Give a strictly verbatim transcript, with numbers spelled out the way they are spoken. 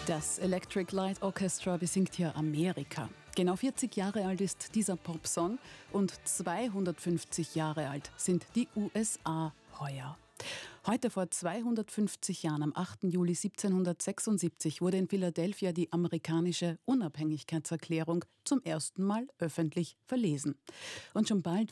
Das Electric Light Orchestra besingt hier Amerika. Genau vierzig Jahre alt ist dieser Popsong und zweihundertfünfzig Jahre alt sind die U S A heuer. Heute vor zweihundertfünfzig Jahren, am achten Juli siebzehnhundertsechsundsiebzig, wurde in Philadelphia die amerikanische Unabhängigkeitserklärung zum ersten Mal öffentlich verlesen. Und schon bald